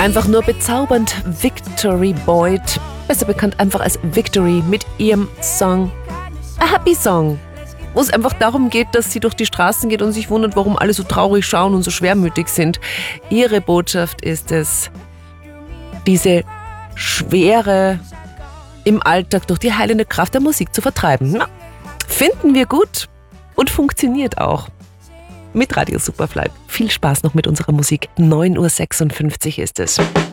Einfach nur bezaubernd. Victory Boyd, besser bekannt einfach als Victory, mit ihrem Song A Happy Song, wo es einfach darum geht, dass sie durch die Straßen geht und sich wundert, warum alle so traurig schauen und so schwermütig sind. Ihre Botschaft ist es, diese Schwere im Alltag durch die heilende Kraft der Musik zu vertreiben. Na, finden wir gut und funktioniert auch. Mit Radio Superfly. Viel Spaß noch mit unserer Musik. 9:56 Uhr ist es.